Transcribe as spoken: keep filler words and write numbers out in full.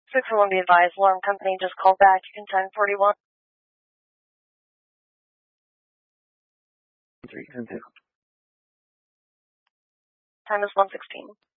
six oh one, be advised, alarm company just called back in ten forty-one. three ten two. Time is one sixteen.